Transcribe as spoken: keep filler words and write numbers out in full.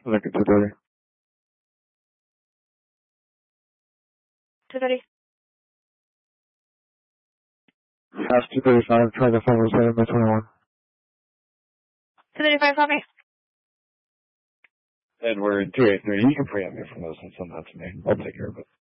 Look at two thirty. two thirty. Half two thirty-five, try to follow seven by twenty-one. two thirty-five, copy. Edward, two eight three, you can preempt me from those and send that to me. I'll take care of it.